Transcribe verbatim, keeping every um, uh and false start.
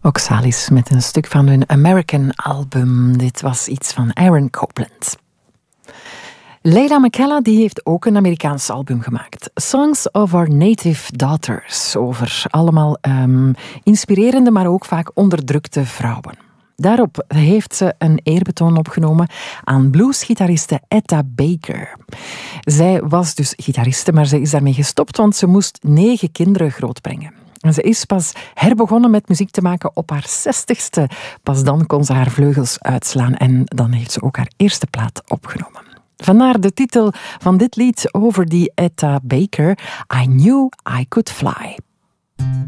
Oxalis met een stuk van hun American album. Dit was iets van Aaron Copland. Leila McKellar die heeft ook een Amerikaans album gemaakt. Songs of Our Native Daughters. Over allemaal um, inspirerende, maar ook vaak onderdrukte vrouwen. Daarop heeft ze een eerbetoon opgenomen aan bluesgitariste Etta Baker. Zij was dus gitariste, maar ze is daarmee gestopt, want ze moest negen kinderen grootbrengen. En ze is pas herbegonnen met muziek te maken op haar zestigste. Pas dan kon ze haar vleugels uitslaan en dan heeft ze ook haar eerste plaat opgenomen. Vandaar de titel van dit lied over die Etta Baker, I Knew I Could Fly.